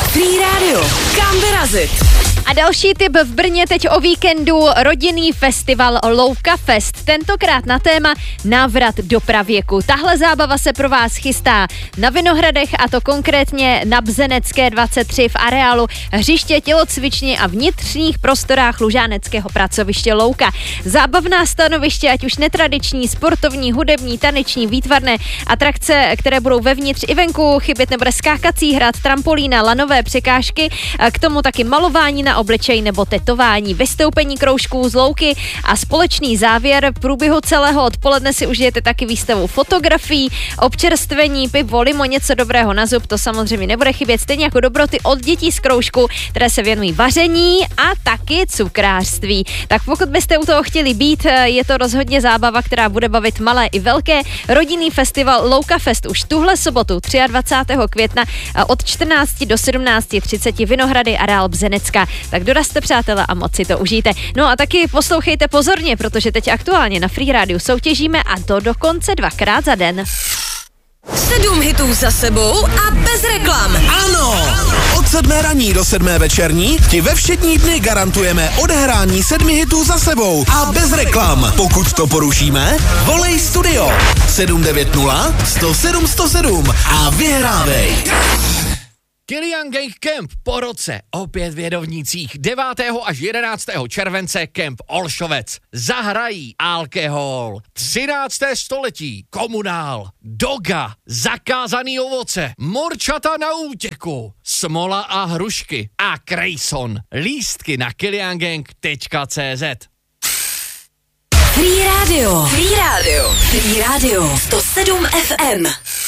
Free Radio. Kam vyrazit? A další tip v Brně teď o víkendu rodinný festival Louka Fest. Tentokrát na téma návrat do pravěku. Tahle zábava se pro vás chystá na Vinohradech, a to konkrétně na Bzenecké 23 v areálu hřiště, tělocvičny a vnitřních prostorách lužáneckého pracoviště Louka. Zábavná stanoviště, ať už netradiční, sportovní, hudební, taneční, výtvarné atrakce, které budou vevnitř i venku, chybět nebude skákací hrad, trampolína, lanové překážky, k tomu taky malování na obličej nebo tetování, vystoupení kroužků z Louky a společný závěr. V průběhu celého odpoledne si užijete taky výstavu fotografií, občerstvení, pivo, limo, něco dobrého na zub, to samozřejmě nebude chybět, stejně jako dobroty od dětí z kroužku, které se věnují vaření a taky cukrářství. Tak pokud byste u toho chtěli být, je to rozhodně zábava, která bude bavit malé i velké. Rodinný festival Louka Fest už tuhle sobotu 23. května od 14 do 17:30 Vinohrady, areál Bzenecká. Tak dorazte, přátelé, a moc si to užijte. No a taky poslouchejte pozorně, protože teď aktuálně na Free Radio soutěžíme, a to dokonce 2krát za den. 7 hitů za sebou a bez reklam. Ano! Od 7 raní do 7 večerní ti ve všední dny garantujeme odehrání 7 hitů za sebou a bez reklam. Pokud to porušíme, volej studio 790 107 107 a vyhrávej. Kilian Gang Camp po roce opět v Jedovnicích 9. až 11. července Camp Olšovec. Zahrají alkohol, 13. století, komunál, doga, zakázaný ovoce, morčata na útěku, smola a hrušky a Krejson. Lístky na kiliangang.cz. Free Radio. Free Radio. Free Radio. 107 FM.